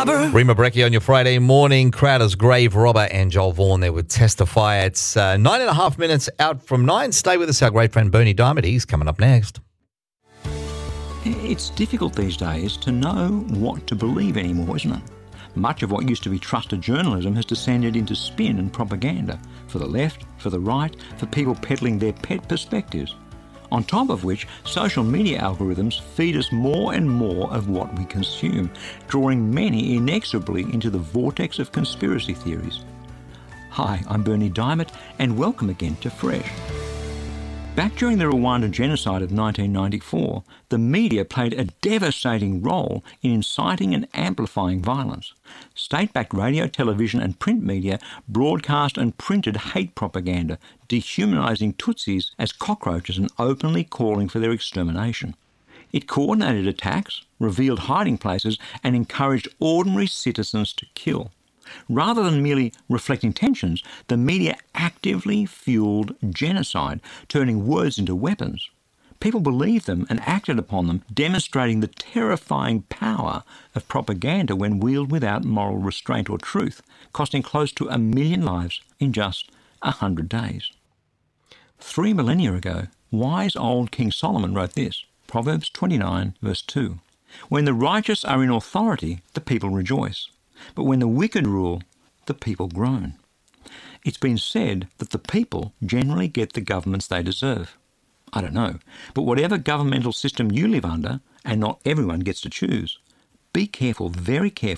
Rima Brecchi on your Friday morning. Crowder's grave robber and Joel Vaughan there would testify. It's 9.5 minutes out from 9. Stay with us. Our great friend Bernie Diamond, he's coming up next. It's difficult these days to know what to believe anymore, isn't it? Much of what used to be trusted journalism has descended into spin and propaganda for the left, for the right, for people peddling their pet perspectives. On top of which, social media algorithms feed us more and more of what we consume, drawing many inexorably into the vortex of conspiracy theories. Hi, I'm Bernie Diamond, and welcome again to Fresh. Back during the Rwandan genocide of 1994, the media played a devastating role in inciting and amplifying violence. State-backed radio, television and print media broadcast and printed hate propaganda, dehumanising Tutsis as cockroaches and openly calling for their extermination. It coordinated attacks, revealed hiding places and encouraged ordinary citizens to kill. Rather than merely reflecting tensions, the media actively fueled genocide, turning words into weapons. People believed them and acted upon them, demonstrating the terrifying power of propaganda when wielded without moral restraint or truth, costing close to 1 million lives in just 100 days. 3 millennia ago, wise old King Solomon wrote this, Proverbs 29, verse 2. When the righteous are in authority, the people rejoice. But when the wicked rule, the people groan. It's been said that the people generally get the governments they deserve. I don't know, but whatever governmental system you live under, and not everyone gets to choose, be careful, very careful,